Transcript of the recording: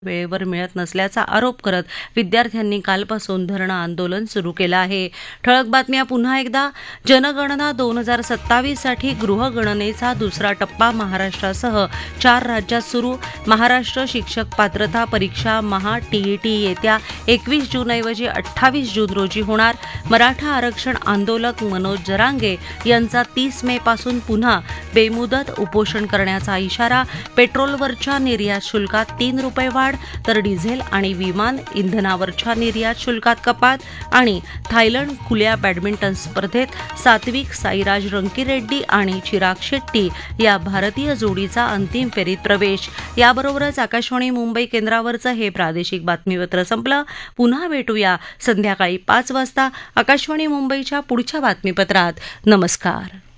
वेळेवर मिळत नसल्याचा आरोप करत विद्यार्थ्यांनी कालपासून धरणं आंदोलन सुरू केलं आहे. ठळक बातम्या पुन्हा एकदा. जनगणना 2027 साठी गृहगणनेचा दुसरा टप्पा महाराष्ट्रासह 4 राज्यात सुरू. महाराष्ट्र शिक्षक पात्रता परीक्षा टीईटी येत्या 21 जूनऐवजी 28 जून रोजी होणार. मराठा आरक्षण आंदोलक मनोज जरांगे यांचा 30 मे पासून पुन्हा बेमुदत उपोषण करण्याचा इशारा. पेट्रोलवरच्या निर्यात शुल्कात 3 रुपये वाढ तर डिझेल आणि विमान इंधनावरच्या निर्यात शुल्कात कपात. आणि थायलंड खुल्या बॅडमिंटन स्पर्धेत सात्विक साईराज रंकीरेड्डी आणि चिराग शेट्टी या भारतीय जोडीचा अंतिम फेरीत प्रवेश. याबरोबरच आकाशवाणी मुंबई केंद्रावरचं हे प्रादेशिक बातमीपत्र संपलं. पुन्हा भेटूया संध्याकाळी 5 वाजता आकाशवाणी मुंबईच्या पुढच्या बातमीपत्रात. नमस्कार.